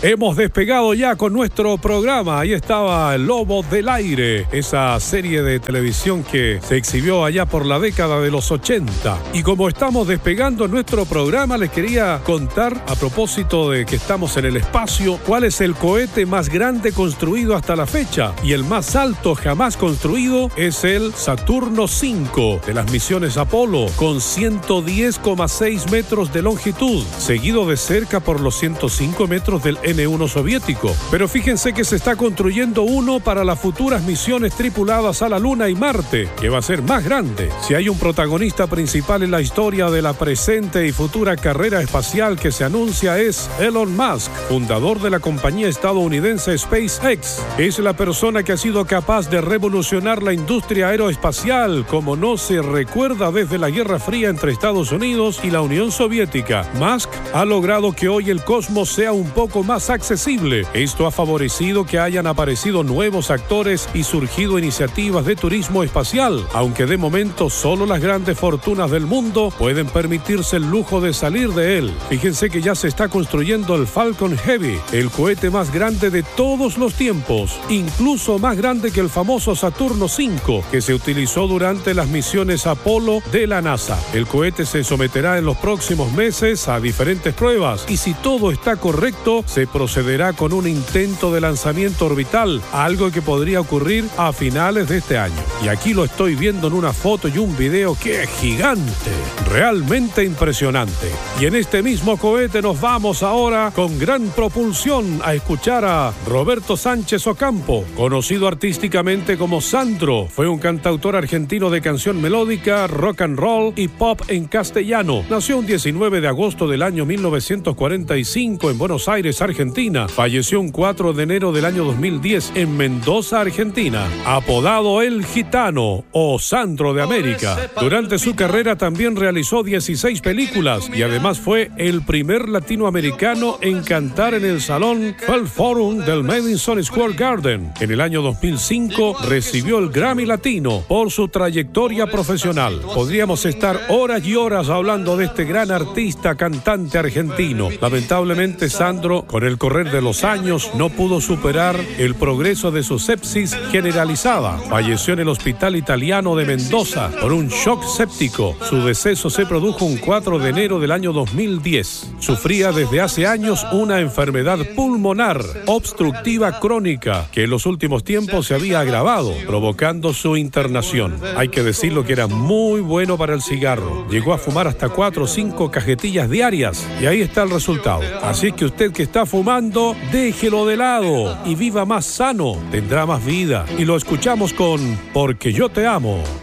Hemos despegado ya con nuestro programa. Ahí estaba El Lobo del Aire, esa serie de televisión que se exhibió allá por la década de los 80. Y como estamos despegando nuestro programa, les quería contar, a propósito de que estamos en el espacio, cuál es el cohete más grande construido hasta la fecha. Y el más alto jamás construido es el Saturno V de las misiones Apolo, con 110,6 metros de longitud, seguido de cerca por los 105 metros del N1 soviético. Pero fíjense que se está construyendo uno para las futuras misiones tripuladas a la Luna y Marte, que va a ser más grande. Si hay un protagonista principal en la historia de la presente y futura carrera espacial que se anuncia, es Elon Musk, fundador de la compañía estadounidense SpaceX. Es la persona que ha sido capaz de revolucionar la industria aeroespacial como no se recuerda desde la Guerra Fría entre Estados Unidos y la Unión Soviética. Musk ha logrado que hoy el cosmos sea un poco más accesible. Esto ha favorecido que hayan aparecido nuevos actores y surgido iniciativas de turismo espacial, aunque de momento solo las grandes fortunas del mundo pueden permitirse el lujo de salir de él. Fíjense que ya se está construyendo el Falcon Heavy, el cohete más grande de todos los tiempos, incluso más grande que el famoso Saturno V, que se utilizó durante las misiones Apolo de la NASA. El cohete se someterá en los próximos meses a diferentes pruebas y si todo está correcto, se procederá con un intento de lanzamiento orbital, algo que podría ocurrir a finales de este año. Y aquí lo estoy viendo en una foto y un video que es gigante, realmente impresionante. Y en este mismo cohete nos vamos ahora con gran propulsión a escuchar a Roberto Sánchez Ocampo, conocido artísticamente como Sandro. Fue un cantautor argentino de canción melódica, rock and roll y pop en castellano. Nació un 19 de agosto del año 1945 en Buenos Aires, Argentina. Falleció un 4 de enero del año 2010 en Mendoza, Argentina. Apodado El Gitano o Sandro de América. Durante su carrera también realizó 16 películas y además fue el primer latinoamericano en cantar en el Salón Bell Forum del Madison Square Garden. En el año 2005 recibió el Grammy Latino por su trayectoria profesional. Podríamos estar horas y horas hablando de este gran artista cantante argentino. Lamentablemente, Sandro, con el correr de los años, no pudo superar el progreso de su sepsis generalizada. Falleció en el hospital italiano de Mendoza por un shock séptico. Su deceso se produjo un 4 de enero del año 2010. Sufría desde hace años una enfermedad pulmonar obstructiva crónica que en los últimos tiempos se había agravado, provocando su internación. Hay que decirlo que era muy bueno para el cigarro. Llegó a fumar hasta 4 o 5 cajetillas diarias y ahí está el resultado. Así que usted que está fumando, déjelo de lado y viva más sano, tendrá más vida. Y lo escuchamos con Porque yo te amo.